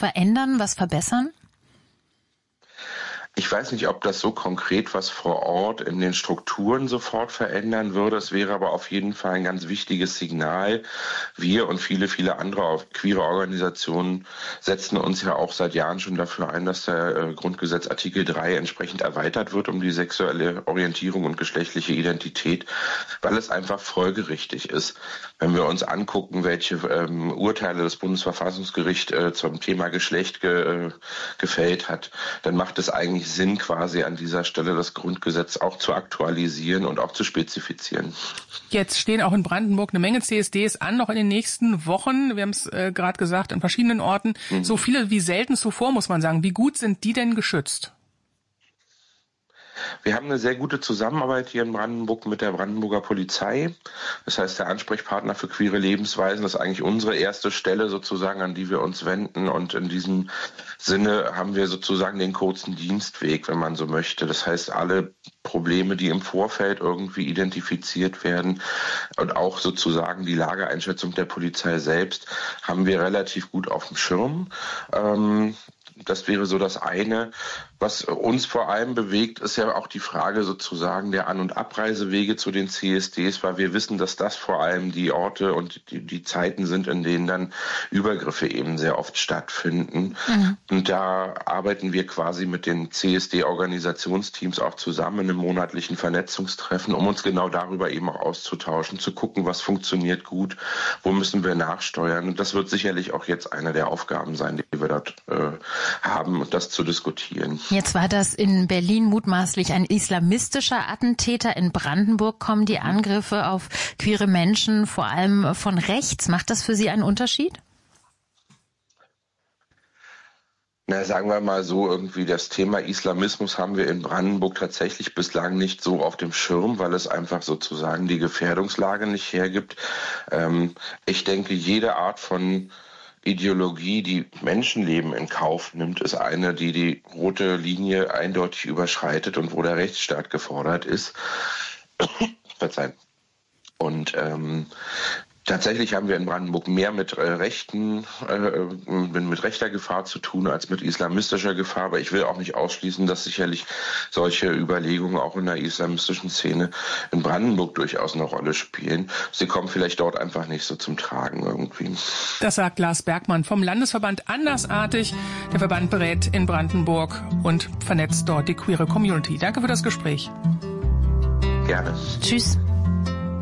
verändern, was verbessern? Ich weiß nicht, ob das so konkret was vor Ort in den Strukturen sofort verändern würde. Es wäre aber auf jeden Fall ein ganz wichtiges Signal. Wir und viele, viele andere queere Organisationen setzen uns ja auch seit Jahren schon dafür ein, dass der Grundgesetz Artikel 3 entsprechend erweitert wird um die sexuelle Orientierung und geschlechtliche Identität, weil es einfach folgerichtig ist. Wenn wir uns angucken, welche Urteile das Bundesverfassungsgericht zum Thema Geschlecht gefällt hat, dann macht es eigentlich Sinn, quasi an dieser Stelle das Grundgesetz auch zu aktualisieren und auch zu spezifizieren. Jetzt stehen auch in Brandenburg eine Menge CSDs an, noch in den nächsten Wochen. Wir haben es gerade gesagt, an verschiedenen Orten. So viele wie selten zuvor, muss man sagen. Wie gut sind die denn geschützt? Wir haben eine sehr gute Zusammenarbeit hier in Brandenburg mit der Brandenburger Polizei. Das heißt, der Ansprechpartner für queere Lebensweisen ist eigentlich unsere erste Stelle sozusagen, an die wir uns wenden. Und in diesem Sinne haben wir sozusagen den kurzen Dienstweg, wenn man so möchte. Das heißt, alle Probleme, die im Vorfeld irgendwie identifiziert werden und auch sozusagen die Lageeinschätzung der Polizei selbst, haben wir relativ gut auf dem Schirm. Das wäre so das eine. Was uns vor allem bewegt, ist ja auch die Frage sozusagen der An- und Abreisewege zu den CSDs, weil wir wissen, dass das vor allem die Orte und die Zeiten sind, in denen dann Übergriffe eben sehr oft stattfinden. Und da arbeiten wir quasi mit den CSD-Organisationsteams auch zusammen in einem monatlichen Vernetzungstreffen, um uns genau darüber eben auch auszutauschen, zu gucken, was funktioniert gut, wo müssen wir nachsteuern. Und das wird sicherlich auch jetzt eine der Aufgaben sein, die wir dort haben, und das zu diskutieren. Jetzt war das in Berlin mutmaßlich ein islamistischer Attentäter. In Brandenburg kommen die Angriffe auf queere Menschen vor allem von rechts. Macht das für Sie einen Unterschied? Na, sagen wir mal so, irgendwie das Thema Islamismus haben wir in Brandenburg tatsächlich bislang nicht so auf dem Schirm, weil es einfach sozusagen die Gefährdungslage nicht hergibt. Ich denke, jede Art von Ideologie, die Menschenleben in Kauf nimmt, ist eine, die die rote Linie eindeutig überschreitet und wo der Rechtsstaat gefordert ist. Verzeihen. Und tatsächlich haben wir in Brandenburg mehr mit mit rechter Gefahr zu tun als mit islamistischer Gefahr. Aber ich will auch nicht ausschließen, dass sicherlich solche Überlegungen auch in der islamistischen Szene in Brandenburg durchaus eine Rolle spielen. Sie kommen vielleicht dort einfach nicht so zum Tragen irgendwie. Das sagt Lars Bergmann vom Landesverband Andersartig. Der Verband berät in Brandenburg und vernetzt dort die queere Community. Danke für das Gespräch. Gerne. Tschüss.